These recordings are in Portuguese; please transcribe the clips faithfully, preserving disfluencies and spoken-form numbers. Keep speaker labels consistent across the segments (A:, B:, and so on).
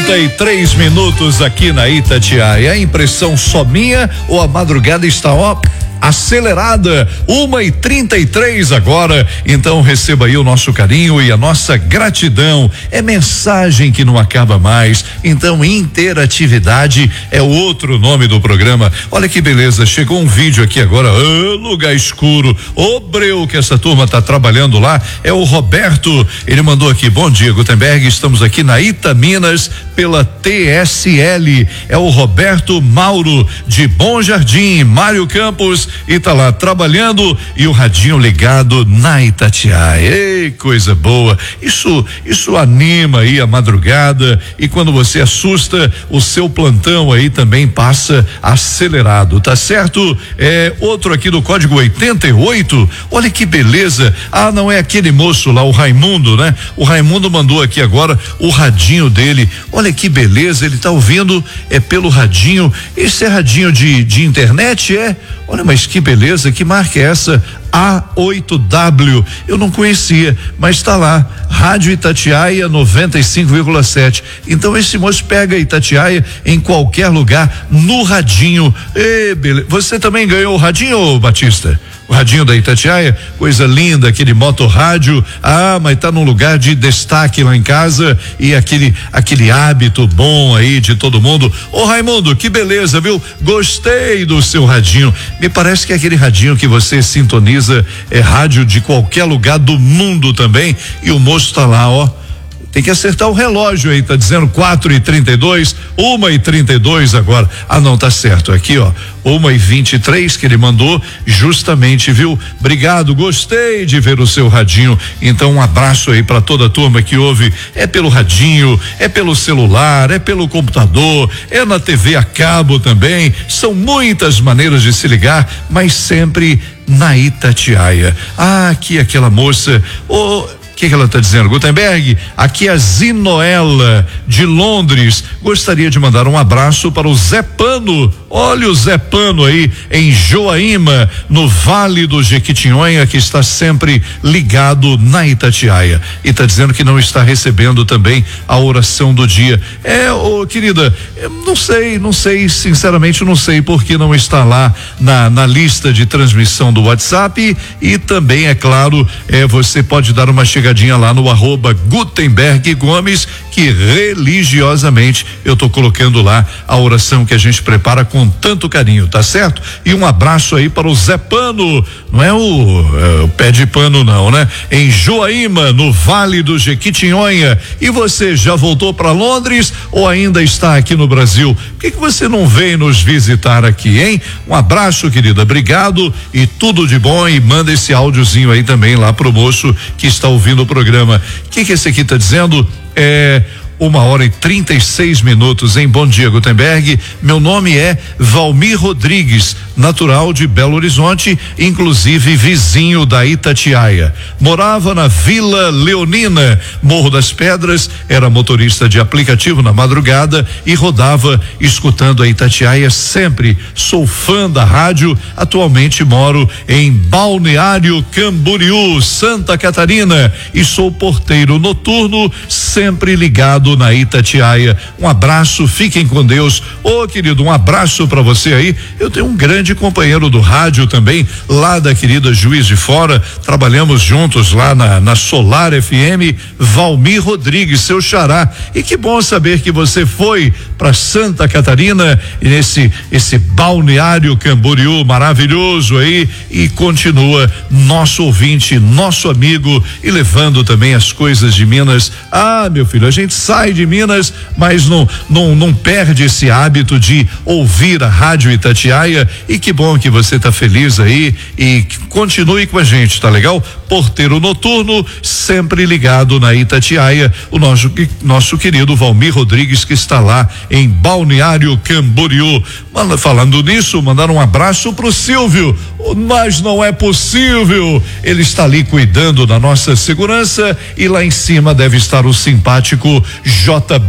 A: trinta e três minutos aqui na Itatiaia. A impressão só minha ou a madrugada está, ó, acelerada? Uma e trinta e três agora. Então receba aí o nosso carinho e a nossa gratidão. É mensagem que não acaba mais. Então interatividade é o outro nome do programa. Olha que beleza, chegou um vídeo aqui agora. Oh, lugar escuro. Ô breu que essa turma tá trabalhando lá. É o Roberto. Ele mandou aqui: bom dia, Gutenberg. Estamos aqui na Itaminas pela T S L. É o Roberto Mauro de Bom Jardim, Mário Campos, e tá lá trabalhando e o radinho ligado na Itatiaia. Ei, coisa boa. Isso, isso anima aí a madrugada, e quando você assusta, o seu plantão aí também passa acelerado, tá certo? É outro aqui do código oitenta e oito. Olha que beleza. Ah, não é aquele moço lá, o Raimundo, né? O Raimundo mandou aqui agora o radinho dele. Olha que beleza, ele tá ouvindo é pelo radinho. Esse é radinho de, de internet, é? Olha, mas que beleza, que marca é essa? A oito W, eu não conhecia, mas está lá, Rádio Itatiaia noventa e cinco vírgula sete. Então esse moço pega Itatiaia em qualquer lugar no radinho. E beleza. Você também ganhou o radinho, Batista? O radinho da Itatiaia, coisa linda, aquele motorrádio. Ah, mas tá num lugar de destaque lá em casa, e aquele aquele hábito bom aí de todo mundo. Ô Raimundo, que beleza, viu? Gostei do seu radinho. Me parece que é aquele radinho que você sintoniza, é rádio de qualquer lugar do mundo também, e o moço tá lá, ó. Tem que acertar o relógio aí, tá dizendo quatro e trinta e dois, uma e trinta e dois agora. Ah, não, tá certo. Aqui, ó, uma e vinte e três que ele mandou, justamente, viu? Obrigado, gostei de ver o seu radinho. Então, um abraço aí para toda a turma que ouve. É pelo radinho, é pelo celular, é pelo computador, é na T V a cabo também. São muitas maneiras de se ligar, mas sempre na Itatiaia. Ah, aqui aquela moça, ô. Oh, O que, que ela está dizendo? Gutenberg, aqui é a Zinoela de Londres. Gostaria de mandar um abraço para o Zé Pano. Olha o Zé Pano aí em Joaíma, no Vale do Jequitinhonha, que está sempre ligado na Itatiaia. E está dizendo que não está recebendo também a oração do dia. É, ô, querida, não sei, não sei, sinceramente não sei por que não está lá na, na lista de transmissão do WhatsApp. E também, é claro, é, você pode dar uma chegada lá no arroba Gutenberg Gomes, que religiosamente eu tô colocando lá a oração que a gente prepara com tanto carinho, tá certo? E um abraço aí para o Zé Pano, não é o, é, o pé de pano não, né? Em Joaíma, no Vale do Jequitinhonha. E você já voltou para Londres ou ainda está aqui no Brasil? Por que que você não vem nos visitar aqui, hein? Um abraço, querida, obrigado e tudo de bom, e manda esse áudiozinho aí também lá pro moço que está ouvindo o programa. O que que esse aqui tá dizendo? É uma hora e trinta e seis minutos, em Bom Dia, Gutenberg. Meu nome é Valmir Rodrigues, natural de Belo Horizonte, inclusive vizinho da Itatiaia. Morava na Vila Leonina, Morro das Pedras, era motorista de aplicativo na madrugada e rodava escutando a Itatiaia sempre. Sou fã da rádio, atualmente moro em Balneário Camboriú, Santa Catarina, e sou porteiro noturno, sempre ligado na Itatiaia. Um abraço, fiquem com Deus. Ô, oh, querido, um abraço para você aí. Eu tenho um grande companheiro do rádio também, lá da querida Juiz de Fora. Trabalhamos juntos lá na, na Solar F M, Valmir Rodrigues, seu xará. E que bom saber que você foi para Santa Catarina, e nesse esse Balneário Camboriú maravilhoso aí, e continua nosso ouvinte, nosso amigo, e levando também as coisas de Minas. Ah, meu filho, a gente sabe sai de Minas, mas não, não, não perde esse hábito de ouvir a Rádio Itatiaia. E que bom que você tá feliz aí, e continue com a gente, tá legal? Porteiro noturno, sempre ligado na Itatiaia, o nosso, nosso querido Valmir Rodrigues, que está lá em Balneário Camboriú. Falando nisso, mandar um abraço pro Silvio, mas não é possível, ele está ali cuidando da nossa segurança, e lá em cima deve estar o simpático J B.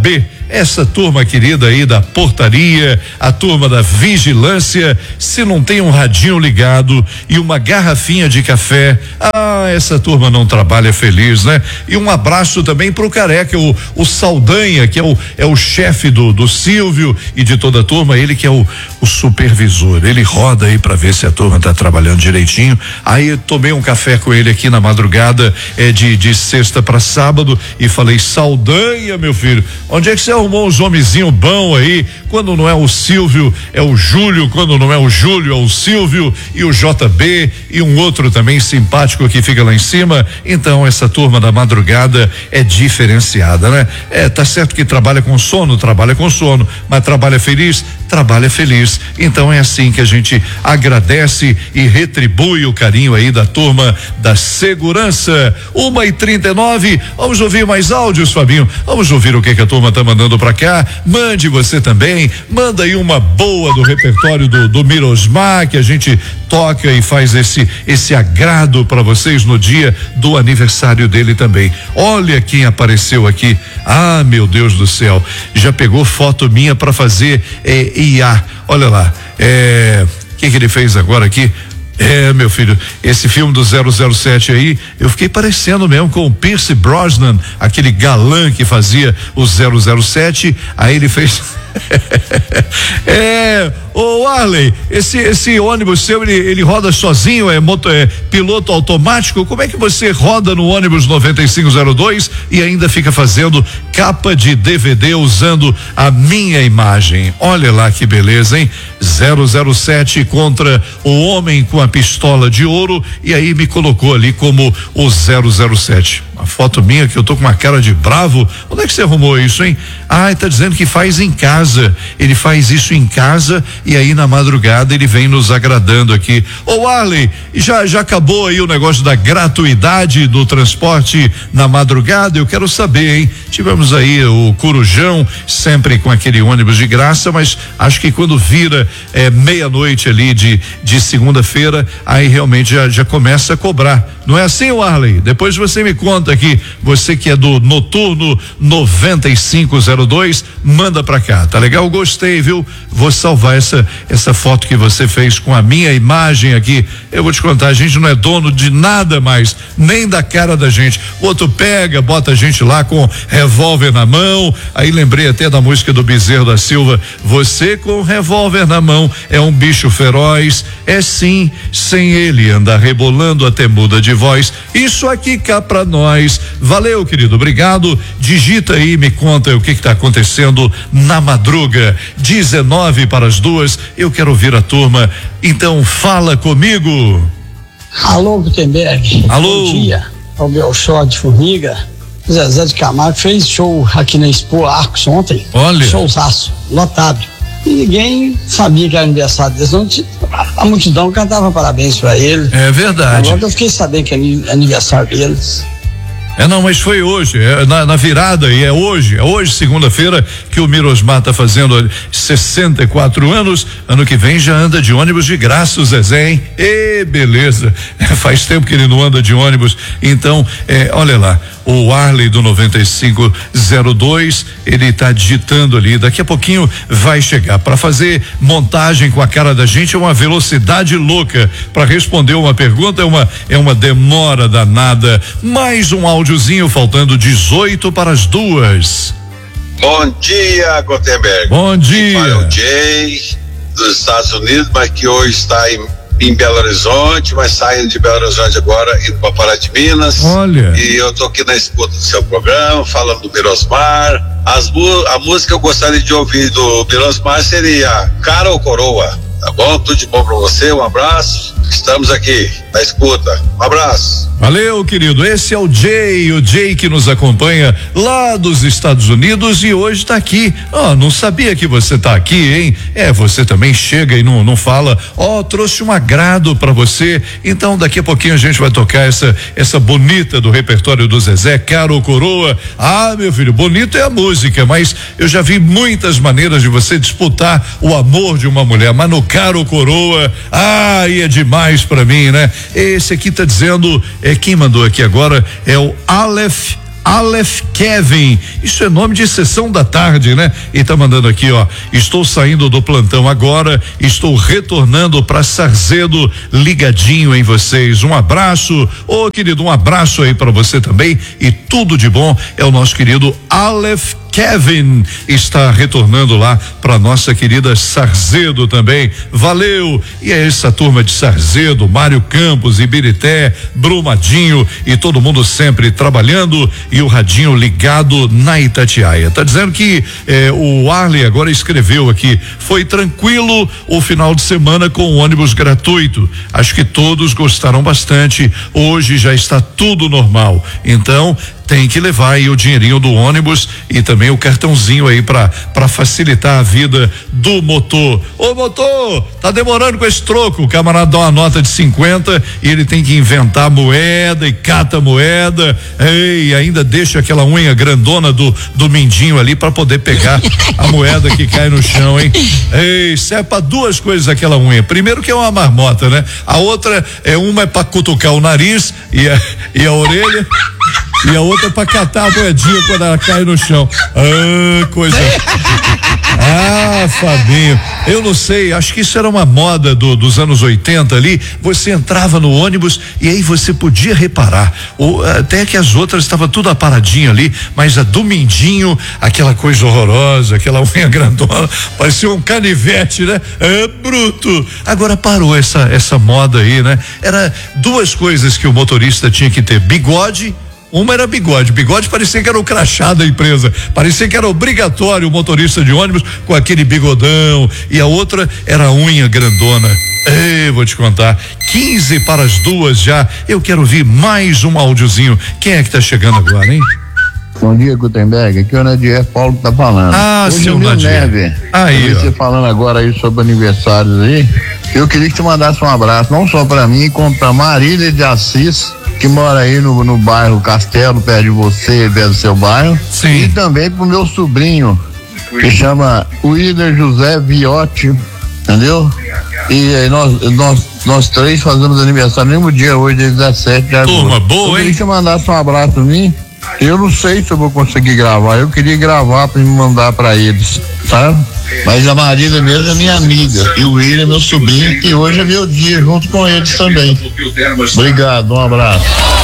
A: essa turma querida aí da portaria, a turma da vigilância, se não tem um radinho ligado e uma garrafinha de café, ah, essa turma não trabalha feliz, né? E um abraço também pro Careca, o, o Saldanha, que é o, é o chefe do, do Silvio e de toda a turma, ele que é o, o supervisor, ele roda aí pra ver se a turma tá trabalhando direitinho. Aí eu tomei um café com ele aqui na madrugada, é de, de sexta pra sábado, e falei: Saldanha, meu filho, onde é que você arrumou uns homenzinho bom aí? Quando não é o Silvio, é o Júlio, quando não é o Júlio, é o Silvio e o J B e um outro também simpático que fica lá em cima. Então essa turma da madrugada é diferenciada, né? É, tá certo que trabalha com sono, trabalha com sono, mas trabalha feliz, trabalha feliz. Então é assim que a gente agradece e retribui o carinho aí da turma da segurança. Uma e trinta e nove, vamos ouvir mais áudios, Fabinho. Vamos ouvir o que que a turma tá mandando pra cá. Mande você também, manda aí uma boa do repertório do, do Mirosmar, que a gente toca e faz esse esse agrado para vocês no dia do aniversário dele também. Olha quem apareceu aqui. Ah, meu Deus do céu, já pegou foto minha para fazer é, I A. Olha lá, é, o que que ele fez agora aqui? É, meu filho, esse filme do zero zero sete aí, eu fiquei parecendo mesmo com o Pierce Brosnan, aquele galã que fazia o zero zero sete. Aí ele fez é, ô Arley, esse esse ônibus seu, ele, ele roda sozinho, é, moto, é piloto automático? Como é que você roda no ônibus noventa e cinco zero dois e ainda fica fazendo capa de D V D usando a minha imagem? Olha lá que beleza, hein? zero zero sete contra o homem com a pistola de ouro, e aí me colocou ali como o zero zero sete. Uma foto minha que eu tô com uma cara de bravo. Onde é que você arrumou isso, hein? Ah, tá dizendo que faz em casa. Ele faz isso em casa e aí na madrugada ele vem nos agradando aqui. Ô Arley, já já acabou aí o negócio da gratuidade do transporte na madrugada? Eu quero saber, hein? Tivemos aí o Corujão sempre com aquele ônibus de graça, mas acho que quando vira é, meia-noite ali de de segunda-feira, aí realmente já já começa a cobrar. Não é assim, Arley? Depois você me conta aqui, você que é do noturno noventa e cinco zero dois, manda pra cá, tá legal? Gostei, viu? Vou salvar essa essa foto que você fez com a minha imagem aqui. Eu vou te contar, a gente não é dono de nada mais, nem da cara da gente. O outro pega, bota a gente lá com revólver na mão. Aí lembrei até da música do Bezerra da Silva: você com revólver na mão é um bicho feroz. É sim, sem ele anda rebolando até muda de voz. Isso aqui cá pra nós. Valeu, querido, obrigado. Digita aí, me conta o que que tá acontecendo na madruga. dezenove para as duas. Eu quero ouvir a turma. Então fala comigo.
B: Alô, Gutenberg.
A: Alô.
B: Bom dia. É o Belchó de Formiga. Zezé de Camargo fez show aqui na Expo Arcos ontem.
A: Olha.
B: Showzaço, lotado. E ninguém sabia que era aniversário deles. Não, a multidão cantava parabéns pra ele.
A: É verdade.
B: Agora eu fiquei sabendo que é aniversário deles.
A: É, não, mas foi hoje, é na, na virada, e é hoje, é hoje, segunda-feira, que o Mirosmar tá fazendo sessenta e quatro anos. Ano que vem já anda de ônibus de graça, o Zezé, hein? E beleza, é, faz tempo que ele não anda de ônibus. Então, é, olha lá, o Arley do noventa e cinco zero dois, ele tá digitando ali, daqui a pouquinho vai chegar. Para fazer montagem com a cara da gente é uma velocidade louca. Para responder uma pergunta é uma é uma demora danada. Mais um áudiozinho, faltando dezoito para as duas.
C: Bom dia, Gutenberg.
A: Bom dia.
C: Quem fala é o Jay, dos Estados Unidos, mas que hoje está em, em Belo Horizonte, mas saindo de Belo Horizonte agora, indo para Pará de Minas.
A: Olha.
C: E eu tô aqui na escuta do seu programa, falando do Mirosmar. As, a música que eu gostaria de ouvir do Mirosmar seria Cara ou Coroa. Tá bom? Tudo de bom pra você, um abraço. Estamos aqui na escuta. Um abraço.
A: Valeu, querido. Esse é o Jay, o Jay que nos acompanha lá dos Estados Unidos e hoje tá aqui. Ó, oh, não sabia que você tá aqui, hein? É, você também chega e não não fala. Ó, oh, trouxe um agrado pra você. Então, daqui a pouquinho a gente vai tocar essa essa bonita do repertório do Zezé, Cara ou Coroa. Ah, meu filho, bonito é a música, mas eu já vi muitas maneiras de você disputar o amor de uma mulher, mas no Cara ou Coroa, ah, e é demais pra mim, né? Esse aqui tá dizendo, é quem mandou aqui agora é o Aleph Aleph Kevin, isso é nome de sessão da tarde, né? E tá mandando aqui, ó, estou saindo do plantão agora, estou retornando para Sarzedo, ligadinho em vocês, um abraço, ô querido, um abraço aí para você também e tudo de bom, é o nosso querido Aleph Kevin, está retornando lá para nossa querida Sarzedo também, valeu, e é essa turma de Sarzedo, Mário Campos, Ibirité, Brumadinho e todo mundo sempre trabalhando e o radinho ligado na Itatiaia, tá dizendo que eh, o Arley agora escreveu aqui, foi tranquilo o final de semana com o ônibus gratuito, acho que todos gostaram bastante, hoje já está tudo normal, então tem que levar aí o dinheirinho do ônibus e também o cartãozinho aí pra, pra facilitar a vida do motor. Ô motor, tá demorando com esse troco, o camarada dá uma nota de cinquenta e ele tem que inventar moeda e cata moeda, ei, ainda deixa aquela unha grandona do, do mindinho ali pra poder pegar a moeda que cai no chão, hein? Ei, serve pra duas coisas aquela unha, primeiro que é uma marmota, né? A outra é uma é pra cutucar o nariz e a, e a orelha e a outra pra catar a moedinha quando ela cai no chão. Ah, coisa. Ah, Fabinho, eu não sei, acho que isso era uma moda do, dos anos oitenta ali, você entrava no ônibus e aí você podia reparar, ou, até que as outras estavam tudo aparadinho ali, mas a do mindinho, aquela coisa horrorosa, aquela unha grandona, parecia um canivete, né? É bruto. Agora parou essa, essa moda aí, né? Era duas coisas que o motorista tinha que ter, bigode. Uma era bigode, bigode parecia que era o crachá da empresa, parecia que era obrigatório o motorista de ônibus com aquele bigodão, e a outra era a unha grandona. Ei, vou te contar, quinze para as duas já, eu quero ouvir mais um áudiozinho. Quem é que tá chegando agora, hein?
D: Bom dia, Gutenberg, aqui é o Nadier Paulo que tá falando.
A: Ah,
D: Hoje
A: seu Nadier. Aí,
D: você falando agora aí sobre aniversários aí, eu queria que te mandasse um abraço, não só pra mim, como pra Marília de Assis, que mora aí no, no bairro Castelo, perto de você, perto do seu bairro.
A: Sim.
D: E também pro meu sobrinho, que chama Wilder José Viotti, entendeu? E aí nós, nós, nós três fazemos aniversário no mesmo dia, hoje, dia dezessete de agosto.
A: Turma boa, hein?
D: Eu queria que você mandasse um abraço pra mim. Eu não sei se eu vou conseguir gravar, eu queria gravar pra me mandar pra eles, tá? Mas a Marília mesmo é minha amiga e o William é meu sobrinho e hoje é meu dia junto com eles também. Obrigado, um abraço.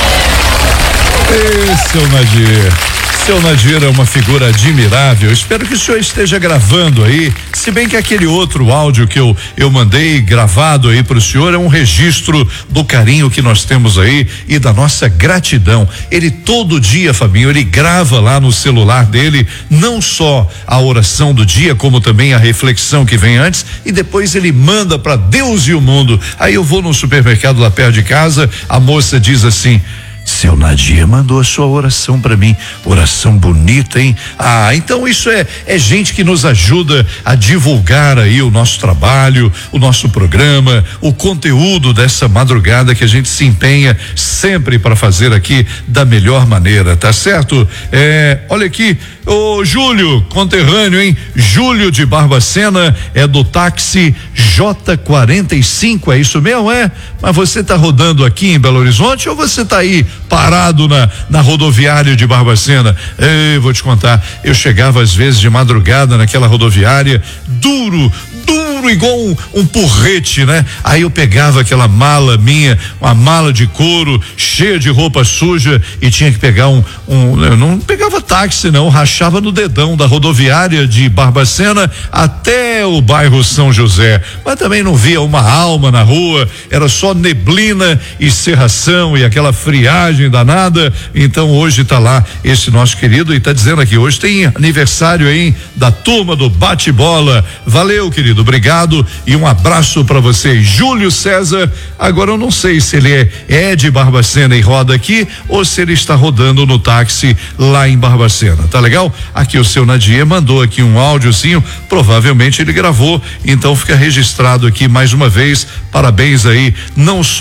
A: Ei, seu Nadir. Seu Nadir é uma figura admirável, espero que o senhor esteja gravando aí, se bem que aquele outro áudio que eu eu mandei gravado aí para o senhor é um registro do carinho que nós temos aí e da nossa gratidão. Ele todo dia, Fabinho, ele grava lá no celular dele não só a oração do dia, como também a reflexão que vem antes e depois ele manda para Deus e o mundo. Aí eu vou no supermercado lá perto de casa, a moça diz assim: seu Nadir mandou a sua oração para mim, oração bonita, hein? Ah, então isso é é gente que nos ajuda a divulgar aí o nosso trabalho, o nosso programa, o conteúdo dessa madrugada que a gente se empenha sempre para fazer aqui da melhor maneira, tá certo? É, olha aqui, ô Júlio, conterrâneo, hein? Júlio de Barbacena é do táxi J quarenta e cinco, é isso mesmo, é? Mas você tá rodando aqui em Belo Horizonte ou você tá aí parado na, na rodoviária de Barbacena? Ei, vou te contar, eu chegava às vezes de madrugada naquela rodoviária, duro, duro igual um, um porrete, né? Aí eu pegava aquela mala minha, uma mala de couro cheia de roupa suja e tinha que pegar um, um eu não pegava táxi não, rachava no dedão da rodoviária de Barbacena até o bairro São José, mas também não via uma alma na rua, era só neblina e cerração e aquela friagem danada. Então hoje tá lá esse nosso querido e tá dizendo aqui, hoje tem aniversário aí da turma do bate-bola. Valeu, querido, obrigado e um abraço para você, Júlio César. Agora eu não sei se ele é, é de Barbacena e roda aqui ou se ele está rodando no táxi lá em Barbacena, tá legal? Aqui o seu Nadir mandou aqui um áudiozinho, provavelmente ele gravou, então fica registrado aqui mais uma vez, parabéns aí, não só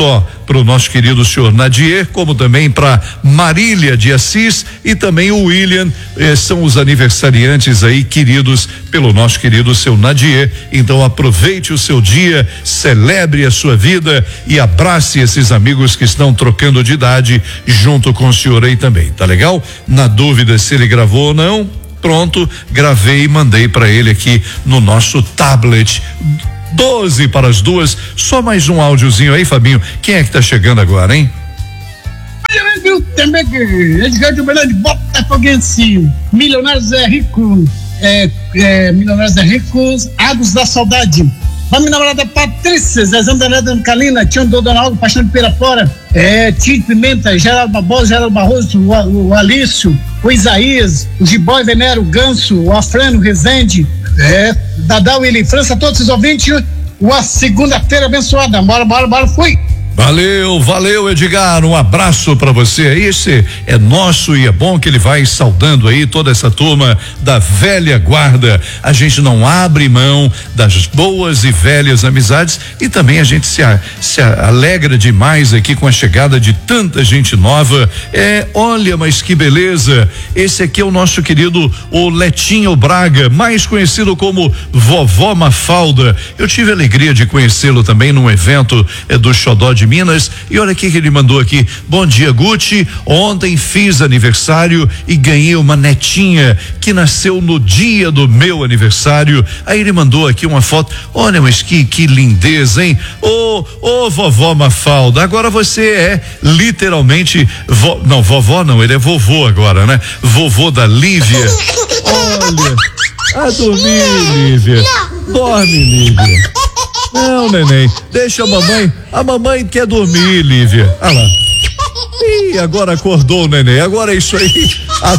A: para o nosso querido senhor Nadier, como também para Marília de Assis e também o William, eh, são os aniversariantes aí queridos pelo nosso querido seu Nadier. Então aproveite o seu dia, celebre a sua vida e abrace esses amigos que estão trocando de idade junto com o senhor aí também, tá legal? Na dúvida se ele gravou ou não, pronto, gravei e mandei para ele aqui no nosso tablet. doze para as duas, só mais um áudiozinho aí, Fabinho. Quem é que tá chegando agora, hein?
E: Também que Edgar de Belém de Botafoguense, Milionários é Rico, é, é, Milionários é Ricos, Águas da Saudade. A minha namorada Patrícia, Zezão Danada Calina, Tião Dodonaldo, Paixão de Pirapora, é, Tito Pimenta, Geraldo Barbosa, Geraldo Barroso, o, o Alício, o Isaías, o Gibói Venero, o Ganso, o Afrano Rezende, é, Dadá Willy França, todos os ouvintes, uma segunda-feira abençoada. Bora, bora, bora, fui!
A: Valeu, valeu, Edgar, um abraço para você. Esse é nosso e é bom que ele vai saudando aí toda essa turma da velha guarda. A gente não abre mão das boas e velhas amizades e também a gente se, a, se alegra demais aqui com a chegada de tanta gente nova. É, olha, mas que beleza. Esse aqui é o nosso querido o Letinho Braga, mais conhecido como Vovó Mafalda. Eu tive a alegria de conhecê-lo também num evento é, do Xodó de Minas, e olha aqui que ele mandou aqui: bom dia, Guti, ontem fiz aniversário e ganhei uma netinha que nasceu no dia do meu aniversário. Aí ele mandou aqui uma foto, olha, mas que, que lindeza, hein? Ô, ô vovó Mafalda, agora você é literalmente vo, não, vovó não, ele é vovô agora, né? Vovô da Lívia. Olha, a dormir, Lívia, dorme, Lívia. Não, neném, deixa a mamãe, a mamãe quer dormir, Lívia. Ah lá. Ih, agora acordou o neném, agora é isso aí,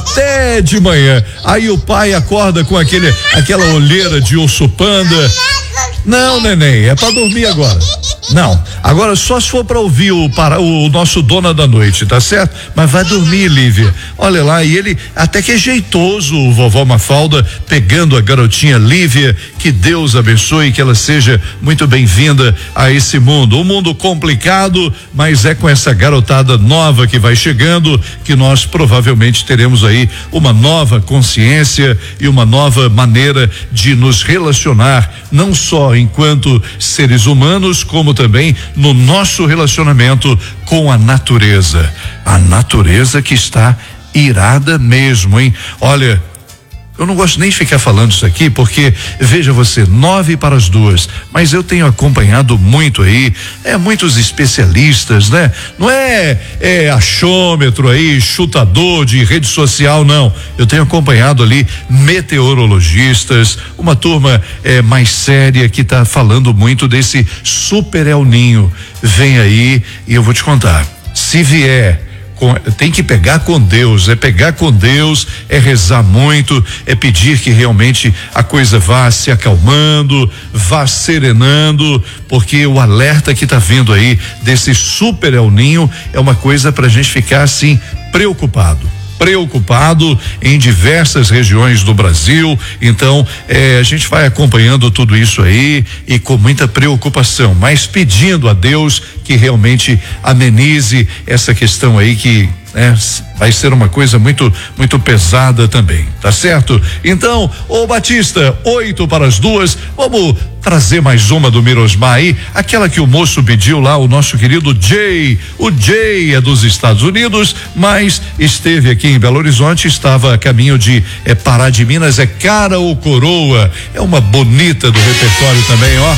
A: até de manhã. Aí o pai acorda com aquele, aquela olheira de urso panda. Não, neném, é pra dormir agora. Não, agora só se for pra ouvir o, para, o nosso Dona da Noite, tá certo? Mas vai dormir, Lívia. Olha lá, e ele até que é jeitoso, o vovó Mafalda, pegando a garotinha Lívia. Que Deus abençoe, que ela seja muito bem-vinda a esse mundo. Um mundo complicado, mas é com essa garotada nova que vai chegando que nós provavelmente teremos aí uma nova consciência e uma nova maneira de nos relacionar, não só enquanto seres humanos, como também no nosso relacionamento com a natureza. A natureza que está irada mesmo, hein? Olha, eu não gosto nem de ficar falando isso aqui, porque veja você, nove para as duas, mas eu tenho acompanhado muito aí, é muitos especialistas, né? Não é, é achômetro aí, chutador de rede social, não. Eu tenho acompanhado ali meteorologistas, uma turma é, mais séria que está falando muito desse super El Ninho. Vem aí e eu vou te contar, se vier, tem que pegar com Deus, é pegar com Deus, é rezar muito, é pedir que realmente a coisa vá se acalmando, vá serenando, porque o alerta que está vindo aí desse super El Ninho é uma coisa pra gente ficar assim preocupado. Preocupado em diversas regiões do Brasil. Então, eh, a gente vai acompanhando tudo isso aí e com muita preocupação, mas pedindo a Deus que realmente amenize essa questão aí que né, vai ser uma coisa muito, muito pesada também, tá certo? Então, ô Batista, oito para as duas, vamos trazer mais uma do Mirosmar aí, aquela que o moço pediu lá, o nosso querido Jay. O Jay é dos Estados Unidos, mas esteve aqui em Belo Horizonte, estava a caminho de é, Pará de Minas, é Cara ou Coroa, é uma bonita do repertório também, ó.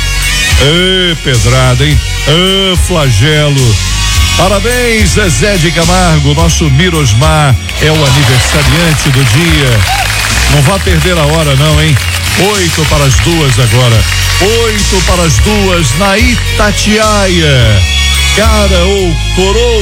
A: Ê, pedrada, hein? Ê, flagelo. Parabéns, Zezé de Camargo, nosso Mirosmar é o aniversariante do dia. Não vá perder a hora não, hein? Oito para as duas agora. Oito para as duas na Itatiaia. Cara ou Coroa.